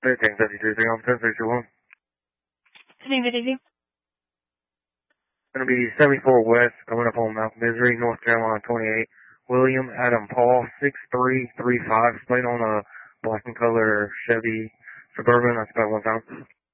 1353, on 1031. Good evening. Going to be 74 West, coming up on Mount Misery, North Carolina 28. William Adam Paul, 6335, playing on a black and color Chevy Suburban. That's about 1 time.